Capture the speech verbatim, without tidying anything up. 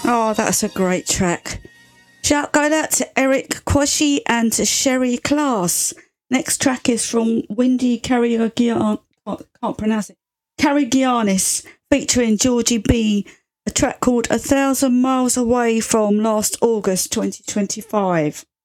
Oh, that's a great track. Shout going out to Eric Quashi and to Sherry Class. Next track is from Wendy Caragianis, can't, can't pronounce it, Caragianis, featuring Georgie B, a track called A Thousand Miles Away from last August twenty twenty-five.